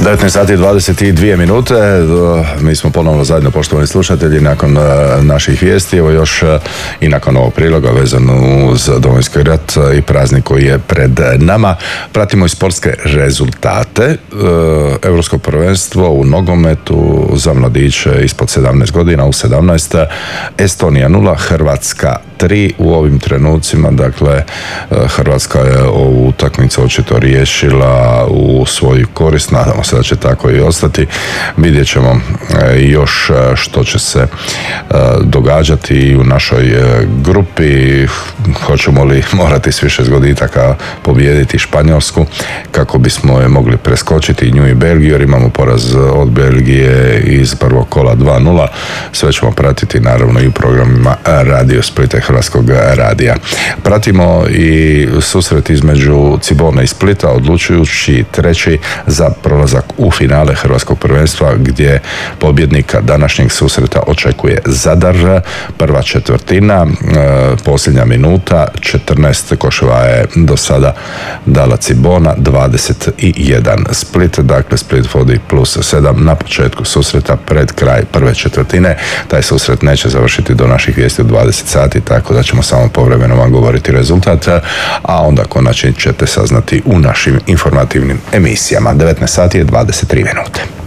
19 sati i 22 minute. Mi smo ponovno zajedno, poštovani slušatelji, nakon naših vijesti, evo još i nakon ovog priloga vezano uz Domovinski rat i praznik koji je pred nama. Pratimo i sportske rezultate. Europsko prvenstvo u nogometu za mladiće ispod 17 godina, u 17. Estonija 0, Hrvatska 3 u ovim trenucima. Dakle, Hrvatska je ovu utakmicu očito riješila u svoju korist. Nadamo se da će tako i ostati. Vidjet ćemo još što će se događati i u našoj grupi. Hoćemo li morati s više zgoditaka pobijediti Španjolsku kako bismo je mogli preskočiti, nju i Belgiju, jer imamo poraz od Belgije iz prvog kola 2-0. Sve ćemo pratiti naravno i u programima Radio Splita i Hrvatskog radija. Pratimo i susret između Cibone i Splita, odlučujući treći za prolazak u finale Hrvatskog prvenstva, gdje pobjednika današnjeg susreta očekuje Zadar. Prva četvrtina, posljednja minuta, 14 koševa je do sada dala Cibona, 21 Split. Dakle, Split vodi +7 na početku susreta pred kraj prve četvrtine. Taj susret neće završiti do naših vijesti u 20 sati, tako da ćemo samo povremeno vam govoriti rezultat, a onda konačno ćete saznati u našim informativnim emisijama. 19 sati je 23 minute.